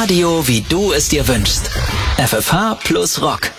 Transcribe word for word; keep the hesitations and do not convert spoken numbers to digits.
Radio, wie du es dir wünschst. F F H plus Rock.